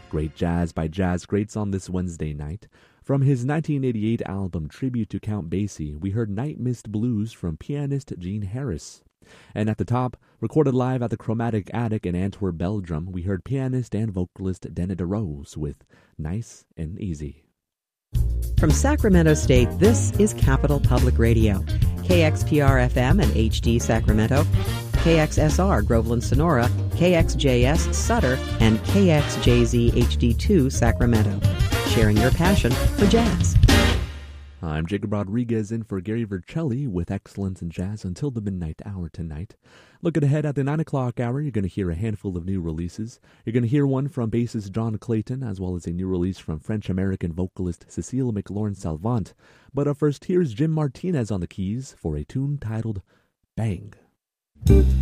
Great jazz by jazz greats on this Wednesday night. From his 1988 album Tribute to Count Basie, we heard Night Mist Blues from pianist Gene Harris. And at the top, recorded live at the Chromatic Attic in Antwerp, Belgium, we heard pianist and vocalist Dana DeRose with Nice and Easy. From Sacramento State, this is Capital Public Radio. KXPR-FM and HD Sacramento, KXSR Groveland Sonora, KXJS Sutter, and KXJZ HD2 Sacramento. Sharing your passion for jazz. I'm Jacob Rodriguez in for Gary Vercelli with Excellence in Jazz until the midnight hour tonight. Looking ahead at the 9 o'clock hour, you're going to hear a handful of new releases. You're going to hear one from bassist John Clayton, as well as a new release from French-American vocalist Cecile McLaurin-Salvant. But up first, here's Jim Martinez on the keys for a tune titled Bang.